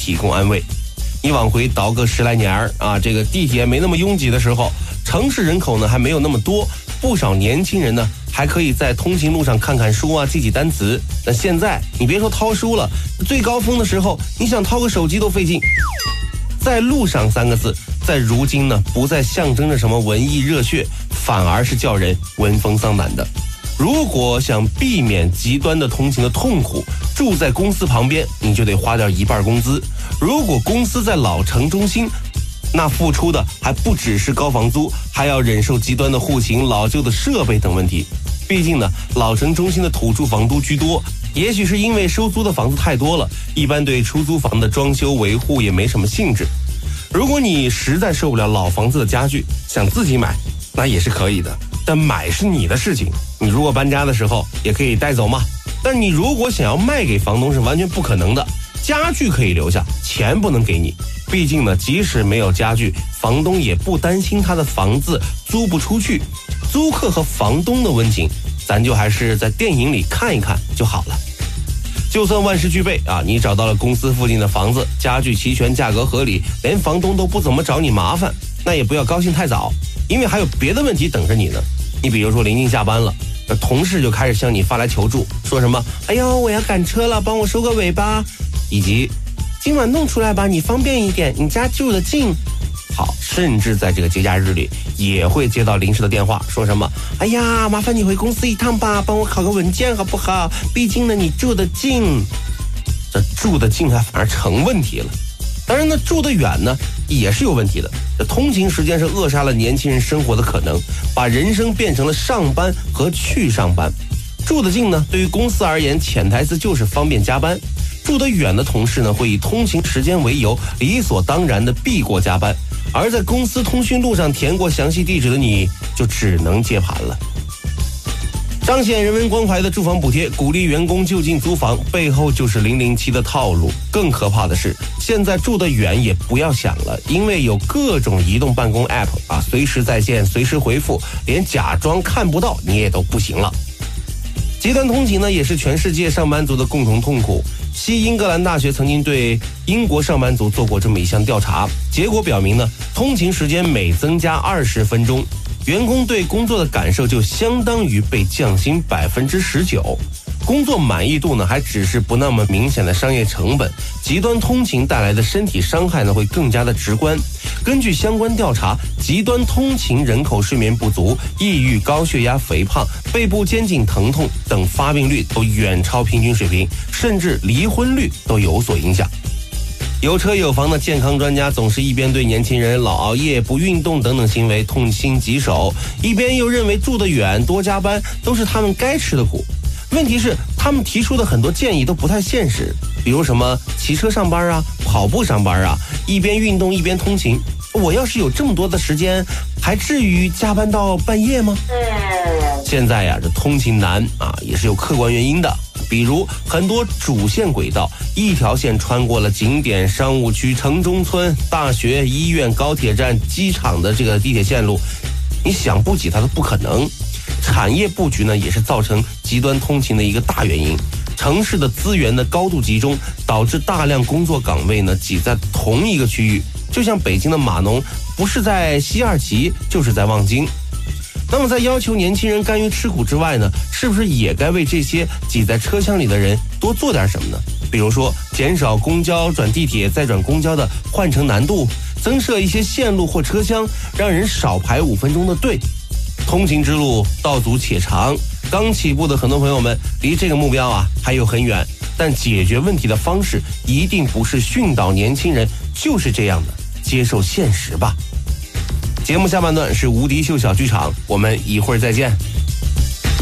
提供安慰。你往回倒个10来年啊，这个地铁没那么拥挤的时候，城市人口呢还没有那么多，不少年轻人呢还可以在通勤路上看看书啊，记记单词。那现在你别说掏书了，最高峰的时候你想掏个手机都费劲。在路上3个字，在如今呢不再象征着什么文艺热血，反而是叫人闻风丧胆的。如果想避免极端的通勤的痛苦，住在公司旁边你就得花掉1半工资。如果公司在老城中心，那付出的还不只是高房租，还要忍受极端的户型、老旧的设备等问题。毕竟呢，老城中心的土著房都居多，也许是因为收租的房子太多了，一般对出租房的装修维护也没什么兴致。如果你实在受不了老房子的家具，想自己买，那也是可以的，但买是你的事情，你如果搬家的时候也可以带走嘛。但你如果想要卖给房东是完全不可能的，家具可以留下，钱不能给你。毕竟呢，即使没有家具，房东也不担心他的房子租不出去。租客和房东的温情，咱就还是在电影里看一看就好了。就算万事俱备啊，你找到了公司附近的房子，家具齐全，价格合理，连房东都不怎么找你麻烦，那也不要高兴太早，因为还有别的问题等着你呢。你比如说临近下班了，同事就开始向你发来求助，说什么哎呦我要赶车了，帮我收个尾巴，以及今晚弄出来吧，你方便一点，你家住得近。好，甚至在这个节假日里也会接到临时的电话，说什么哎呀麻烦你回公司一趟吧，帮我考个文件好不好，毕竟呢你住得近。这住得近还反而成问题了。当然呢，住得远呢也是有问题的。这通勤时间是扼杀了年轻人生活的可能，把人生变成了上班和去上班。住得近呢，对于公司而言，潜台词就是方便加班。住得远的同事呢，会以通勤时间为由，理所当然的避过加班，而在公司通讯录上填过详细地址的你，就只能接盘了。彰显人文关怀的住房补贴，鼓励员工就近租房，背后就是007的套路。更可怕的是，现在住得远也不要想了，因为有各种移动办公 app 啊，随时在线，随时回复，连假装看不到你也都不行了。极端通勤呢，也是全世界上班族的共同痛苦。西英格兰大学曾经对英国上班族做过这么一项调查，结果表明呢，通勤时间每增加20分钟，员工对工作的感受就相当于被降薪19%。工作满意度呢，还只是不那么明显的商业成本。极端通勤带来的身体伤害呢，会更加的直观。根据相关调查，极端通勤人口睡眠不足、抑郁、高血压、肥胖、背部肩颈疼痛等发病率都远超平均水平，甚至离婚率都有所影响。有车有房的健康专家总是一边对年轻人老熬夜、不运动等等行为痛心疾首，一边又认为住得远、多加班都是他们该吃的苦。问题是他们提出的很多建议都不太现实，比如什么骑车上班啊、跑步上班啊，一边运动一边通勤。我要是有这么多的时间，还至于加班到半夜吗？现在呀，这通勤难啊，也是有客观原因的。比如很多主线轨道一条线穿过了景点、商务区、城中村、大学、医院、高铁站、机场的这个地铁线路，你想不挤它都不可能。产业布局呢，也是造成极端通勤的一个大原因。城市的资源的高度集中，导致大量工作岗位呢挤在同一个区域，就像北京的码农，不是在西二旗，就是在望京。那么在要求年轻人甘于吃苦之外呢，是不是也该为这些挤在车厢里的人多做点什么呢？比如说减少公交转地铁再转公交的换乘难度，增设一些线路或车厢，让人少排5分钟的队。通勤之路道阻且长，刚起步的很多朋友们离这个目标啊还有很远，但解决问题的方式一定不是训导年轻人，就是这样的，接受现实吧。节目下半段是无敌秀小剧场，我们一会儿再见。